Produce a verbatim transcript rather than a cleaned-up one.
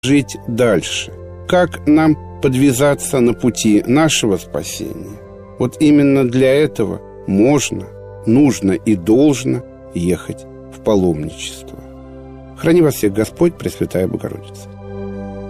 жить дальше, как нам подвязаться на пути нашего спасения. Вот именно для этого можно, нужно и должно ехать в паломничество. Храни вас всех Господь, Пресвятая Богородица.